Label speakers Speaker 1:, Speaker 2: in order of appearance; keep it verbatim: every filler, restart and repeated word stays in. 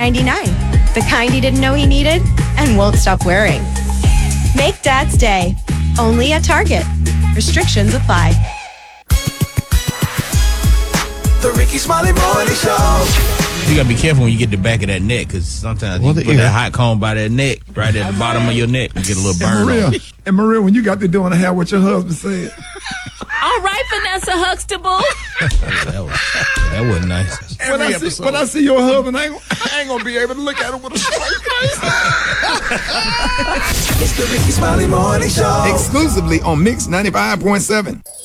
Speaker 1: ninety-nine. The kind he didn't know he needed and won't stop wearing. Make Dad's Day. Only at Target. Restrictions apply.
Speaker 2: The Ricky Smiley Morning Show.
Speaker 3: You gotta be careful when you get the back of that neck, because sometimes
Speaker 4: Well,
Speaker 3: you
Speaker 4: the
Speaker 3: put
Speaker 4: ear.
Speaker 3: that hot comb by that neck, right at the bottom of your neck, you get a little burn
Speaker 5: And Maria,
Speaker 3: on it.
Speaker 5: and Maria, when you got to doing the hair, what your husband said.
Speaker 6: All right, Vanessa Huxtable.
Speaker 3: That, was, that wasn't nice.
Speaker 5: When I, see, when I see your husband, I ain't, I ain't gonna be able to look at him with a straight face.
Speaker 2: It's the Ricky Smiley Morning Show.
Speaker 5: Exclusively on Mix ninety-five point seven.